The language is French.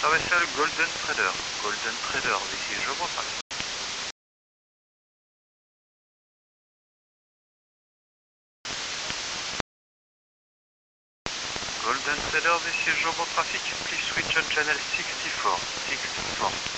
Ça va ser le Golden Trader. Golden Trader, this is Jobo Traffic. Golden Trader, this is Jobo Traffic. Please switch on channel 64. 64.